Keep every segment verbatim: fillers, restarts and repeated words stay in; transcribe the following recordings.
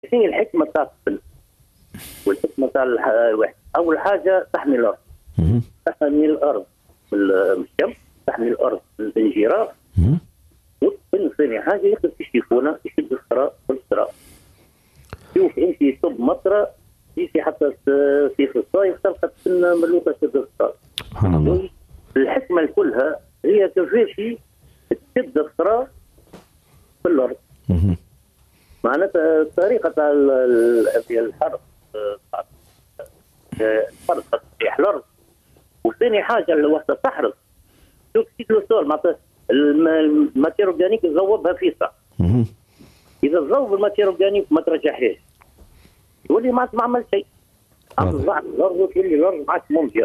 هي الحكمه تاع الطفل والحكمه تاع الواحد. اول حاجه تحمي الارض، تحمي الارض من الشمس، تحمي الارض من الانجراف. والطفل ثاني حاجه ياخذ في الشيفونه، يشد الثراء والثراء. شوف انت صب مطره تيجي حتى في الصيف تلقى السنه ملوكه شد الثراء. سبحان الله. الحكمه كلها هي كيفاش تشد الثراء في الارض. معناتها الطريقه تاع الحرث الحرث تصحيح الارض. وثاني حاجه اللي وقت تحرث شوف سيكلوسول معناتها الماتير اورجانيك تذوبها في صح. اذا تذوب الماتير اورجانيك ما ترجعهاش تولي ما عمل شيء. عم تضعف الارض تولي الارض معك ممتعه.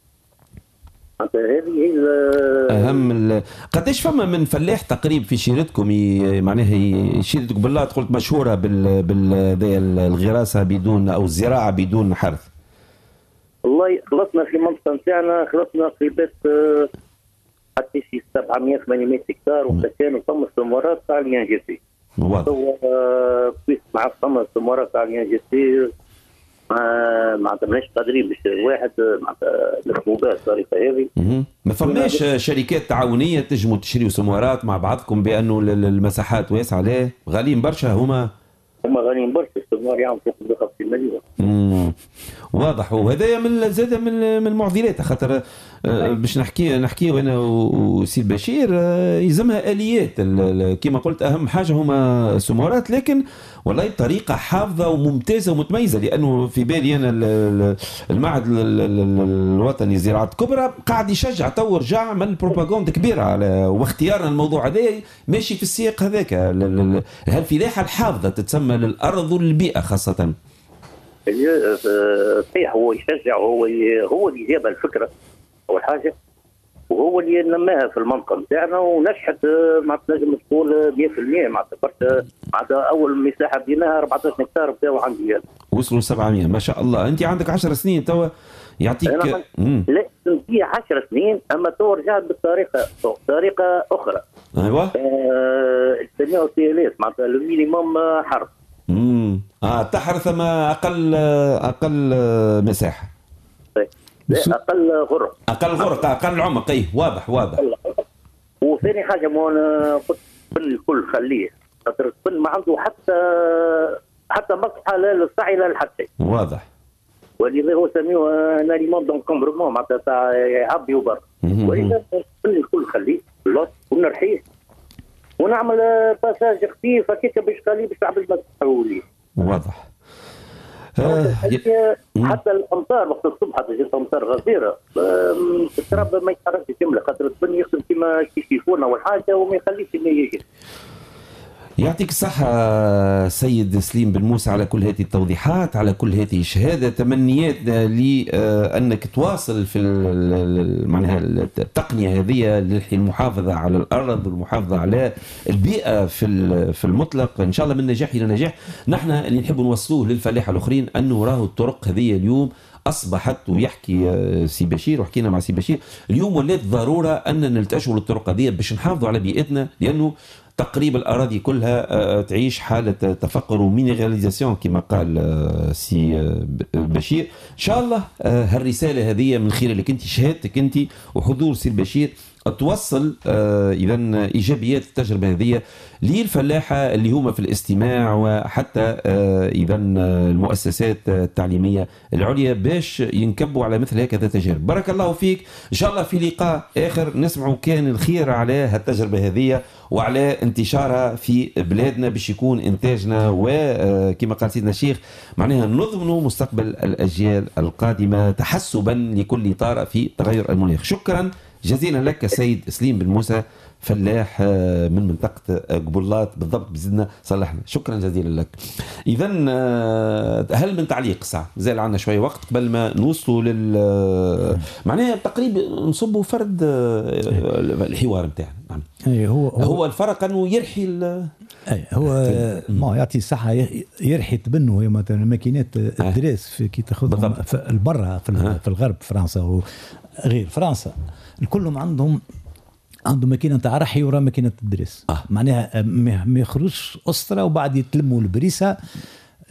هذه هي اهم ال... قداش فما من فلاح تقريبا في شيرتكم ي... معناها شيرتكم بالله قلت مشهوره بال بال الغراسه بدون او الزراعه بدون حرث؟ والله خلصنا في المنطقه نتاعنا خلصنا في بيت حتى في سبعمائة ثمانمائة هكتار وكانوا ثم استمارات تاع اليان جي سي. واضح. هو كويس مع ثم استمارات تاع اليان جي سي ما عندناش قادرين باش الواحد معناتها الحبوبات الطريقه هذه. ما فماش شركات تعاونيه تجموا تشريوا سموارات مع بعضكم بانه المساحات واسعه؟ ليه؟ غاليين برشا هما. هما غاليين برشا، السموار يعمل فوق خمسين مليون. امم واضح. وهذايا من زاد من من المعضلات خاطر باش نحكي نحكي وانا وسيد بشير يلزمها اليات كما قلت. اهم حاجه هما سموارات، لكن والله بطريقه حافظه وممتازه ومتميزه. لانه في بالي انا المعهد الوطني لزراعه الكبرى قاعد يشجع تو رجع عمل بروباغندا كبيره على واختيارنا الموضوع هذا ماشي في السياق هذاك. هالفلاحه الحافظه تتسمى للارض والبيئه خاصه. صحيح هو يشجع، هو هو اللي جاب الفكره اول حاجه، وهو اللي نماها في المنطقه نتاعنا ونجحت. ما تنجم تقول مئة بالمئة معناتها برشا. معناتها اول مساحه بديناها أربعة عشر هكتار بتاعو عندي وصلوا سبعمائة ما شاء الله. انت عندك عشر سنين توا يعطيك. لا في عشر سنين اما تو رجعت بالطريقه طريقه اخرى. ايوه آه السنه الثالث معناتها المينيموم حرث. امم اه تحرث ما اقل اقل مساحه. طيب. لا اقل غرة، اقل غرة، اقل عمق. اي واضح واضح. وثاني حاجه مو انا قلت الفن الكل خليه خاطر الفن ما عنده حتى حتى مصلحه لا للسعي لا لحتى. واضح. ولذا هو سميوه ان اليمون دون كومبرمون معناتها تاع يعبي وبر. ولذا الفن الكل خليه ونرحيه ونعمل باساج خفيف هكاك باش خليه باش العباد ما تحوليه. واضح. آه حتى الامطار وقت الصبح تجي امطار غزيره التراب ما يتحركش كامله خاطر الفن يخدم كيما يشوفونا والحاجه وما يخليش انه يجي. يعطيك الصحة سيد سليم بن موسى على كل هذه التوضيحات، على كل هذه الشهادة. تمنياتنا لأنك تواصل في معناها التقنية هذه للمحافظة على الأرض والمحافظة على البيئة في في المطلق إن شاء الله من نجاح إلى نجاح. نحن اللي نحب نوصلوه للفلاحة الآخرين أنه راهو الطرق هذه اليوم أصبحت، ويحكي سي بشير وحكينا مع سي بشير اليوم ولات ضرورة أن نلتجوا للطرق هذه باش نحافظوا على بيئتنا، لأنه تقريبا الأراضي كلها تعيش حالة تفقر ومينيراليزاسيون كما قال سي بشير. إن شاء الله هالرسالة هذه من خلالك أنت شهادتك أنت وحضور سي بشير توصل إذا إيجابيات التجربة هذه للفلاحة اللي هما في الاستماع وحتى إذا المؤسسات التعليمية العليا باش ينكبوا على مثل هكذا تجارب. بارك الله فيك. إن شاء الله في لقاء آخر نسمعوا كان الخير على هالتجربة هذه وعلى انتشارها في بلادنا باش يكون إنتاجنا وكما قال سيدنا الشيخ معناها نضمنوا مستقبل الأجيال القادمة تحسبا لكل طارئ في تغير المناخ. شكرا جزيلا لك سيد سليم بن موسى فلاح من منطقة قبلات بالضبط بزدنا صلحنا. شكرا جزيلا لك. إذا هل من تعليق ساعة زال عنا شوية وقت قبل ما نوصلوا لل معناها تقريبا نصبوا فرد الحوار متاعنا. أي هو, هو هو الفرق أنه يرحي أي هو ما يعطي الصحة يرحي تبنوا هي مثلا ماكينات الدراس في كي تاخذهم في البرة في, في الغرب فرنسا وغير فرنسا كلهم عندهم عندهم ماكينه تاع رحي ورا ماكينه الدريس. آه. معناها ما يخرجش اسطره وبعد يتلموا البريسه